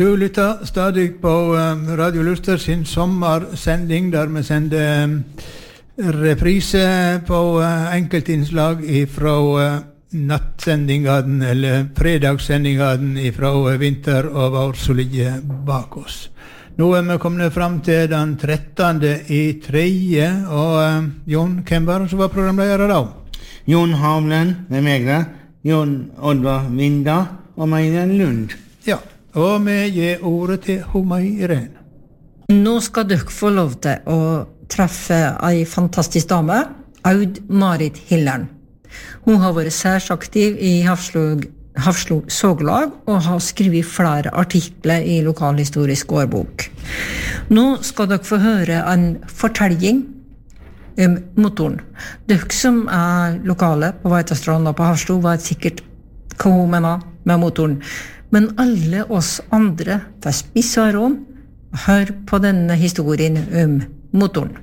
Du lytter stadig på Radio Luster sin sommersending, der vi sender reprise på enkeltinnslag fra nattsendingene, eller fredagssendingene fra vinter og vår som ligger bak oss. Nå vi kommet fram til den 13. i 3. Og Jon, hvem var det som var programleder da? Jon Havlen, med meg da. Jon Oddvar Vinda og Meiren Lund. Ja, og vi gir ordet til Homai Irene. Nå skal dere få lov til å treffe en fantastisk dame, Aud Marit Hillern. Hun har vært særs aktiv i Hafslo Såglag og har skrevet flere artikler i lokalhistorisk årbok. Nå skal dere få høre en fortelling om motoren. Dere som lokale på Veitastrand og på Hafslo vet sikkert hva hun mener med motoren. Men alle oss andre får spisse øron og hør på denne historien om motoren.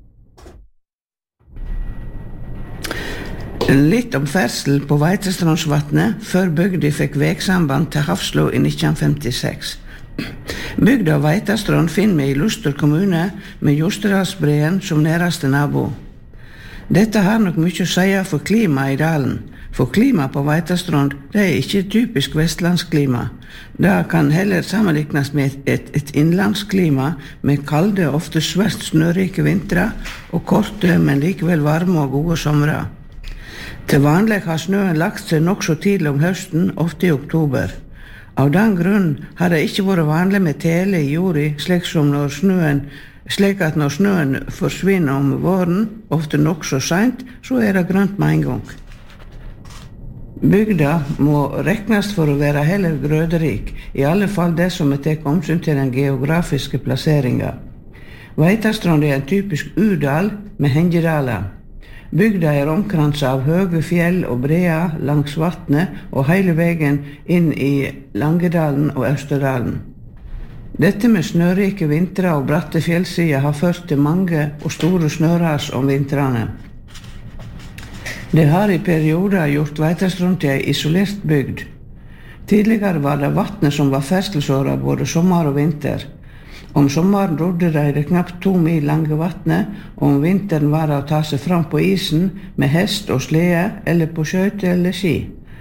Litt om ferdsel på Veitastrandsvatnet før bygda fikk veksamband til Hafslo i 1956. Bygda Veitastrand finner vi i Luster kommune med Jostedalsbreen som nærmeste nabo. Dette har nok mye å si for klimaet i dalen. For klima på Veitastrand, det ikke typisk vestlandsklima. Det kan heller sammenlignes med et innlandsklima med kalde, ofte svært snørike vintre og korte, men likevel varme og gode somre. Til vanlig har snøen lagt seg nok så tidlig om høsten, ofte i oktober. Av den grunn har det ikke vært vanlig med tele i jorda, slik at når snøen forsvinner om våren, ofte nok så sent, så det grønt med en gang. Bygda må reknes for å være heller grøderik, i alle fall det som tar omsyn til den geografiske plasseringen. Veitastrand en typisk udal med hengedaler. Bygda omkranset av høye fjell og breer langs vatnet og hele veien inn i Langedalen og Østerdalen. Dette med snørike vintre og bratte fjellsider har ført til mange og store snøras om vintrene. Det har i perioder gjort Veitastrand til en isolert bygd. Tidligere var det vatnet som var ferdselsåra både sommer og vinter. Om sommeren rodde det knapt 2 mil lange vatnet, og om vinteren var det å ta seg fram på isen med hest og slede, eller på skøyter eller ski.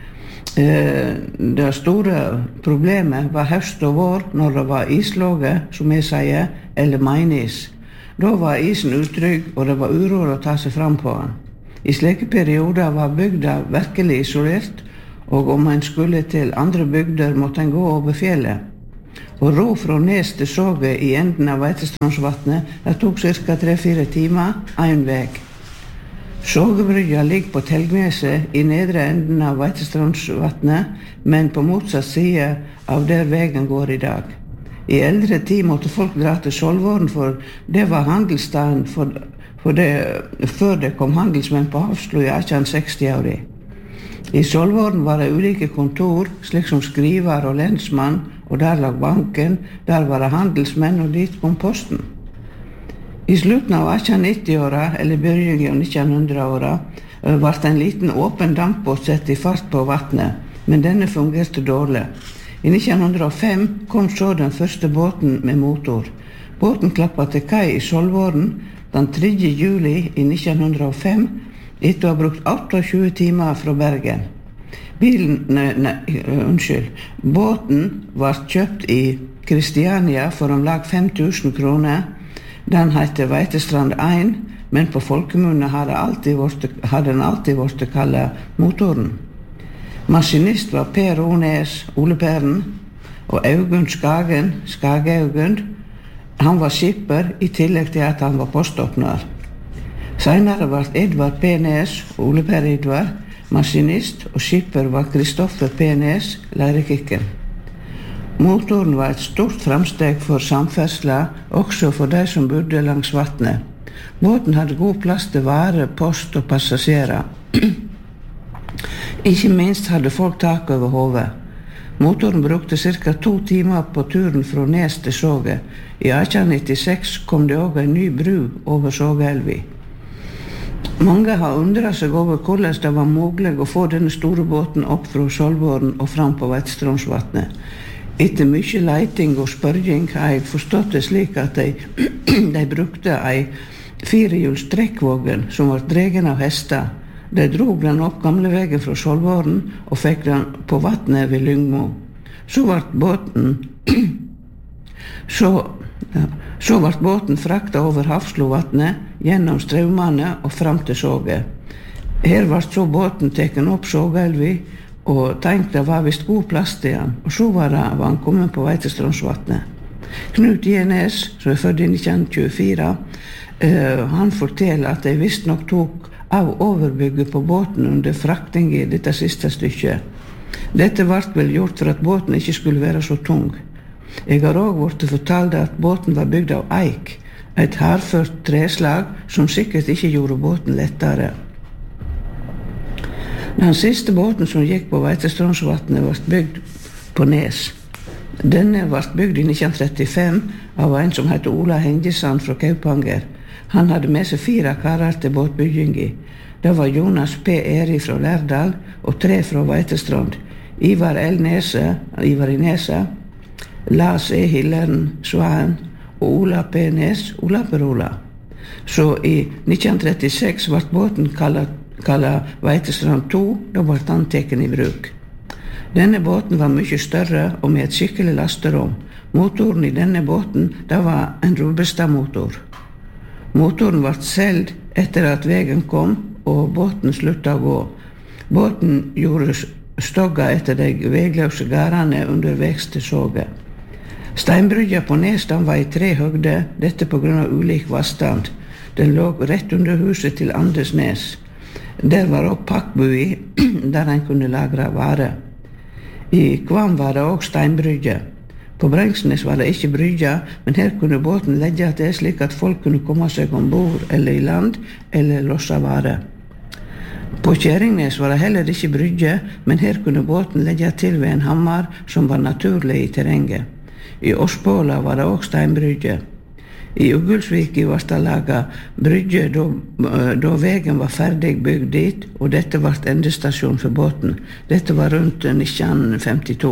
Det store problemet var høst og vår når det var islåge, som jeg sier, eller meinis. Da var isen utrygg, og det var uråd å ta seg fram på den. I slike perioder var bygda virkelig isolert, og om en skulle til andre bygder måtte en gå over fjellet. Og ro fra Nes til Såge i enden av Veitastrandsvatnet, det tok ca. 3-4 timer, en vei. Sågebrygga ligger på Telgneset i nedre enden av Veitastrandsvatnet, men på motsatt side av der veien går i dag. I eldre tid måtte folk dra til Solvåren, for det var handelsstaden før det kom handelsmenn på Hafslo i 1860-årene. I Solvåren var det ulike kontor, slik som skriver og lensmann, og der lag banken, der var det handelsmenn, og dit kom posten. I slutten av 1890-åra, eller begynnelsen av 1900-åra, ble en liten åpen dampbåt sett i fart på vatnet, men denne fungerte dårlig. I 1905 kom så den første båten med motor. Båten klappet til kai i Solvåren den 3. juli i 1905, etter å ha brukt 28 timer fra Bergen. Båten var kjøpt i Kristiania for om lag 5.000 kroner. Den heter Veitastrand 1, men på folkemunne har den alltid vært kallet motoren. Maskinist var Per Ones, Ole Peren, og Augund Skagen, Skage-Augund. Han var skipper i tillegg til at han var poståpner. Senere var Edvard P. Nes, Ole Per Edvard, maskinist, og skipper var Kristoffer P. Nes, lærekikken. Motoren var et stort framsteg for samferdsla, også for de som bodde langs vatnet. Båten hadde god plass til vare, post og passasjerer. Ikke minst hadde folk tak over hodet. Motoren brukte ca. 2 timer på turen fra Nes til Såge. I 1896 kom det også en ny bru over Sågeelvi. Mange har undret seg over hvordan det var mulig å få denne store båten opp fra Solvåren og fram på Veitastrandsvatnet. Etter mye leiting og spørging har jeg forstått det slik at de brukte ei 4-hjuls trekkvogn som var dregen av hester. De drog den opp gamlevegen fra Skjoldvåren og fikk den på vattnet ved Lyngmo. Så ble båten frakta over Hafslovatnet, gjennom Straumane og fram til Såge. Her ble så båten teken opp Sågeelvi, og tenkte det var visst god plass til han, og så var han kommet på Veitestrandsvatnet. Knut Jenes, som født i 1924, han forteller at de visst nok tok av overbygget på båten under frakting i dette siste stykket. Dette ble vel gjort for at båten ikke skulle være så tung. Jeg har også blitt fortalt at båten var bygd av eik, et hardført treslag som sikkert ikke gjorde båten lettere. Den siste båten som gikk på Veitestrandsvatnet var bygd på Nes. Denne var bygd i 1935 av en som heter Ola Hengesand fra Kaupanger. Han hadde med seg 4 karer til båtbyggingi. Det var Jonas P. Eri fra Lærdal og 3 fra Veitestrand. Ivar i Nese, Lars E. Hilleren Svaen og Ola P. Nes, Ola Perola. Så i 1936 ble båten kallet Veitestrand 2, da ble han teken i bruk. Denne båten var mye større og med et skikkelig lasterom. Motoren i denne båten, det var en Rubestad-motor. Motoren ble solgt etter at veien kom og båten sluttet å gå. Båten gjorde stogga etter de vegløse gardene underveis til Såge. Steinbrygga på Nesdam var i 3 høgder, dette på grunn av ulik vannstand. Den lå rett under huset til Andesnes. Der var også pakkbui, der en kunne lagre vare. I Kvam var det også steinbrygge. På Brengsnes var det ikke brygge, men her kunne båten legge til slik at folk kunne komme seg ombord eller i land, eller losse vare. På Kjerringnes var det heller ikke brygge, men her kunne båten legge til ved en hammer som var naturlig i terrenget. I Åsbåla var det også steinbrygge. I Uggulsviki var det laget brygge da veien var ferdig bygd dit, og dette var endestasjon for båten. Dette var rundt 1952.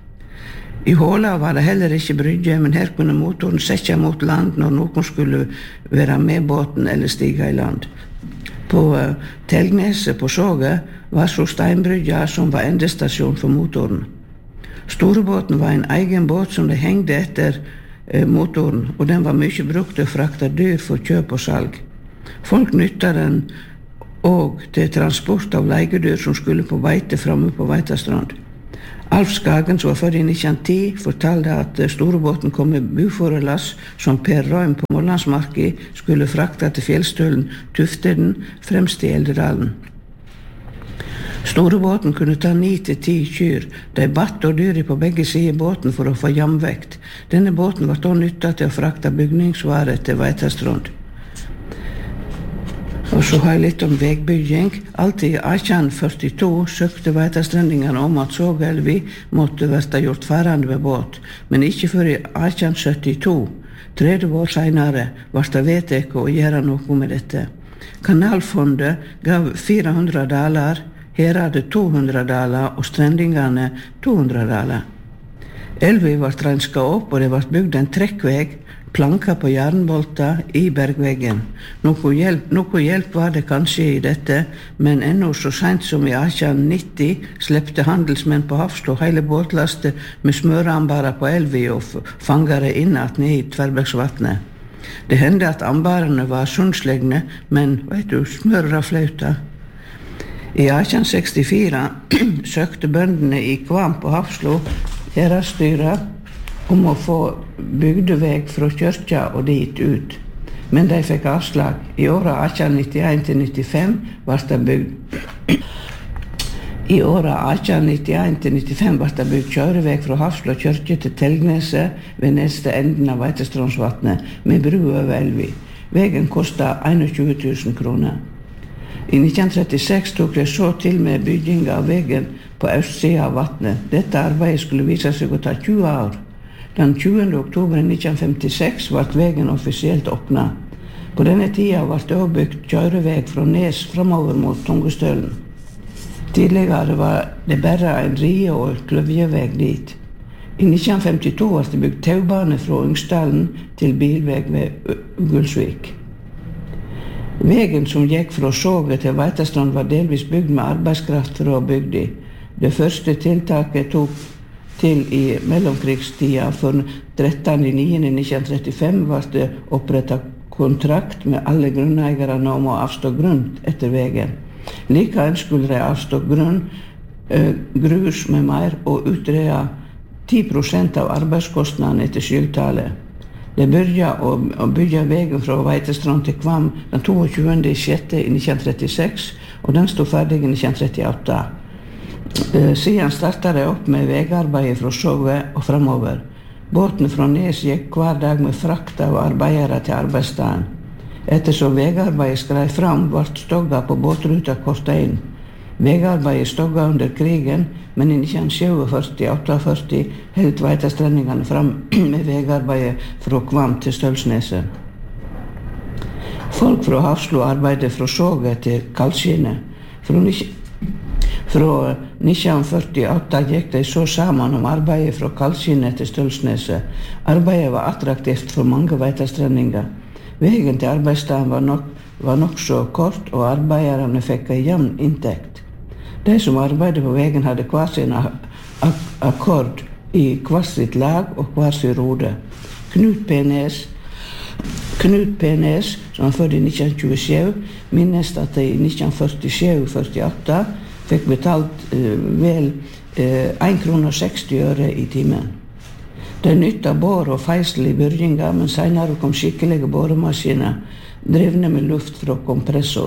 I Håla var det heller ikke brygge, men her kunne motoren sette mot land når noen skulle være med båten eller stige i land. På Telgneset på Såge var så steinbrygga som var endestasjon for motoren. Storebåten var en egen båt som de hengde etter motoren, og den var mye brukt til å frakte dyr for kjøp og salg. Folk nytta den også til transport av legedyr som skulle på beite framme på Veitastrand. Alf Skagen, som var født i 1910, fortalte at storebåten kom med buforelass som Per Røym på Målandsmarki skulle frakte til fjellstølen Tufteden fremst i Eldedalen. Storebåten kunne ta 9-10 kyr. De batt og dyr på begge sider båten for å få jamvekt. Denne båten var da nyttet til å frakte bygningsvarer til Veitastrand. Og så har jeg litt om vegbygging. Alltid i 1842 søkte Veitastrandingene om at Sågeelvi måtte være gjort farende ved båt, men ikke før i 1872, 30 år senere, ble det vedtatt å gjøre noe med dette. Kanalfondet gav 400 daler, her hadde 200 daler og strendingene 200 daler. Elvi ble renska opp, og det ble bygd en trekkveg, planka på jernbolter i bergveggen. Noe hjelp var det kanskje i dette, men ennå så sent som i 1890 slepte handelsmenn på Hafslo hele båtlastet med smøreambarer på Elvi og fangere innat ned i Tverrbæksvatnet. Det hendte at ambarene var sundslegne, men smører av flauta. I 1864 søkte bøndene i Kvam på Hafslo heradsstyret om å få bygdeveg fra kyrkja og dit ut. Men de fikk avslag. I åra 1891-95 ble det bygd I åra 1891-95 ble det bygd kjøreveg fra Hafslo kyrkje til Telgneset ved neste enden av Veitestrandsvatnet med bru over Elvi. Vegen kostet 21 000 kroner. I 1936 tok det så til med bygging av vegen på østsida av vatnet. Dette arbeidet skulle vise seg å ta 20 år. Den 20. oktober 1956 ble vegen offisielt åpnet. På denne tida ble det også bygd kjøreveg fra Nes framover mot Tungestølen. Tidligere var det bare en rie og kløvjeveg dit. I 1952 var det bygd taubane fra Ungsdalen til bilveg ved Gulsvik. Vegen som gikk fra Såge til Veitastrand var delvis bygd med arbeidskraft fra bygda. Det første tiltaket tok til i mellomkrigstida, for 13.9.1935 var det opprettet kontrakt med alle grunneierne om å avstå grunn etter vegen. Likevel skulle de avstå grunn, grus med mer og utrede 10% av arbeidskostnadene etter skyldtallet. De begynte å bygge vegen fra Veitastrand til Kvam den 22.6.1936, og den stod ferdig i 1938. Siden startet de opp med vegarbeidet fra Såge og fremover. Båten fra Nes gikk hver dag med frakt av arbeidere til arbeidsstaden. Ettersom vegarbeidet skrei fram, ble stogga på båtruta kortet inn. Vegarbeidet stogga under krigen, men i 1947-48 helt Veitastrendingene fram med vegarbeidet fra Kvam til Stølsneset. Folk fra Hafslo arbeidet fra Såge til Kaldskinnet. Fra 1948 gikk de så sammen om arbeidet fra Kaldskinnet til Stølsneset. Arbeidet var attraktivt for mange Veitastrendinger. Vegen til arbeidsstaden var nok så kort, og arbeiderne fikk en jevn inntekt. De som arbeidet på vegen hadde hver sin akkord i hver sitt lag og hver sin rode. Knut P. Nes, som var født i 1927, minnes at de i 1947-48 fikk betalt vel 1,60 kroner i timen. De nyttet bor og feisel i byrjinga, men senere kom skikkelige boremaskiner, drevne med luft fra kompressor.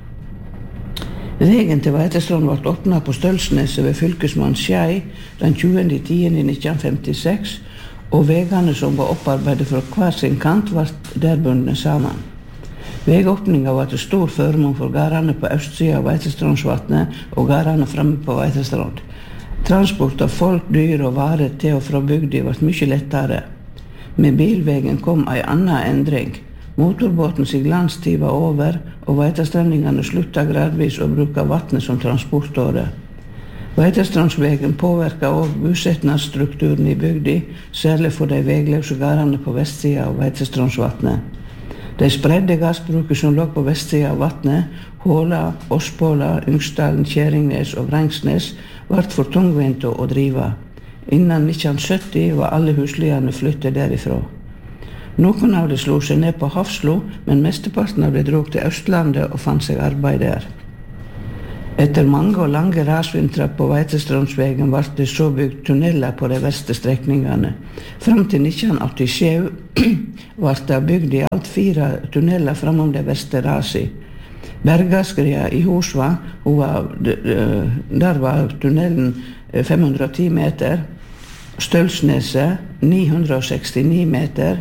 Vegen til Veitastrand ble åpnet på Stølsneset ved fylkesmann Skjei den 20.10.1956, og vegene som var opparbeidet fra hver sin kant ble der bundet sammen. Vegåpningen var til stor førmål for gardene på østsiden av Veitastrandsvatnet og gardene fremme på Veitastrand. Transport av folk, dyr og varer til og fra bygda ble mye lettere. Med bilvegen kom en annen endring. Motorbåtens glansstid var over, og Veitastrendingene sluttet gradvis å bruke vattnet som transportåre. Veitastrandsvegen påvirket også bosettingsstrukturen i bygda, særlig for de vegløse gardene på vestsiden av Veitastrandsvatnet. De spredde gassbruket som lå på vestsiden av vattnet, Håla, Åspåla, Ungsdalen, Kjæringnes og Vrengsnes, ble for tungvinte å drive. Innen 1970 var alle husliene flyttet derifra. Noen av de slo seg ned på Hafslo, men mesteparten av de drog til Østlandet og fant seg arbeid der. Etter mange og lange rasvintrer på Veitastrandsvegen ble det så bygd tunneler på de verste strekningene. Fram til 1987 ble det bygd i alt 4 tunneler framom de verste rasi. Bergaskria i Hosva, der var tunnelen 510 meter, Stølsneset 969 meter,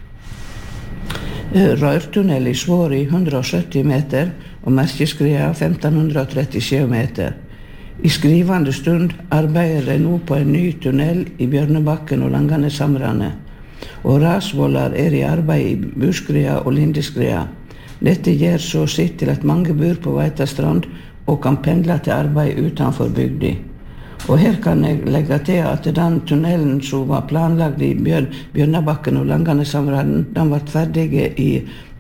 rørtunnel i Svåri 170 meter og Merkeskria 1537 meter. I skrivende stund arbeider de nå på en ny tunnel i Bjørnebakken og Langaneshamrane. Og rasvoller i arbeid i Buskria og Lindeskria. Dette gjør så sitt til at mange bor på Veitastrand og kan pendle til arbeid utenfor bygda. Og her kan jeg legge til at den tunnelen som var planlagt i Bjørnebakken og Langaneshamrane, den ble ferdig i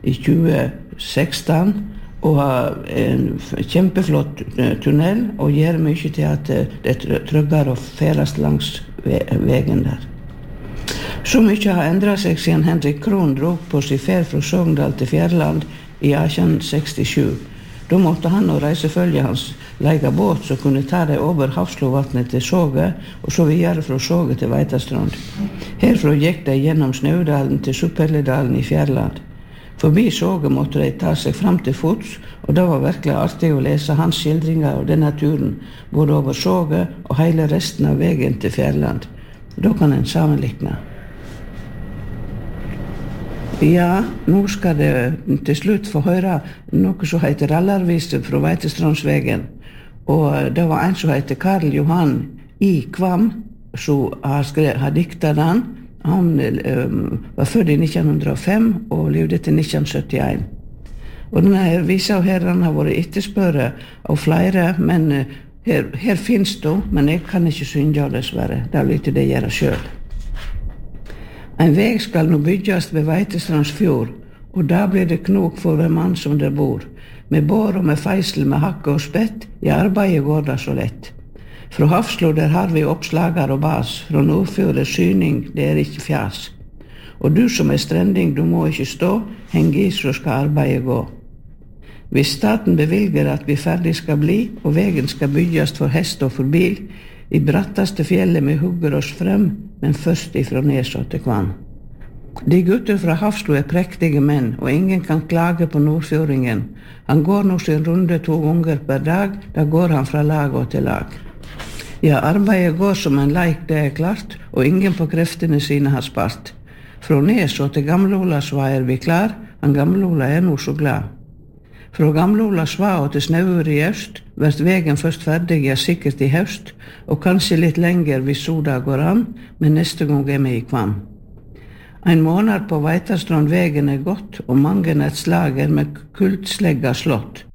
2016 og har en kjempeflott tunnel og gjør mye til at det er tryggere å ferdes langs veien der. Så mye har endret seg siden Henrik Krohn drog på sin ferd fra Sogndal til Fjærland i 1867. Da måtte han og reisefølget hans leie båt som kunne ta det over Hafslovatnet til Såge, og så videre fra Såge til Veitastrand. Herfra gikk de gjennom Snaudalen til Suppelledalen i Fjærland. Forbi Såge måtte de ta seg fram til fots, og det var virkelig artig å lese hans skildringer av denne turen, både over Såge og hele resten av veien til Fjærland. Da kan en sammenlikne. Ja, nå skal det til slutt få høre noe som heter Rallarvise fra Veitastrandsvegen. Og det var en som heter Karl Johan I. Kvam, som har diktet den. Han var født i 1905 og levde til 1971. Og denne visa her har vært etterspøret av flere, men Her finns det, men jeg kan ikke synge dessverre. Det er litt det gjøre selv. En veg skal nå bygges ved Veitestrands fjord, og da blir det knok for hver mann som der bor. Med bår og med feisel, med hakke og spett, i arbeidet går det så lett. Fra Hafslo der har vi oppslager og bas, fra Nordfjord er syning, det er ikke fjas. Og du som er strending, du må ikke stå, heng i så skal arbeidet gå. Hvis staten bevilger at vi ferdig skal bli, og vegen skal bygges for hest og for bil, i brattaste fjellet vi hugger oss frem, men først ifra Neså til Kvann. De gutter fra Hafslo er prektige menn, og ingen kan klage på nordfjordingen. Han går nå sin runde 2 ganger per dag, da går han fra lag og til lag. Ja, arbeidet går som en leik, det er klart, og ingen på kreftene sine har spart. Fra Neså til Gamle-Olavsva er vi klar, han Gamle-Ola er nå så glad. Fra Gamle-Olavsva og til Snaur i øst, blir vegen først ferdig, ja sikkert i høst, og kanskje litt lenger hvis soda går an, men neste gang er vi i Kvam. En måned på Veitastrand vegen er gått, og mange et slag er med kultslegga slått.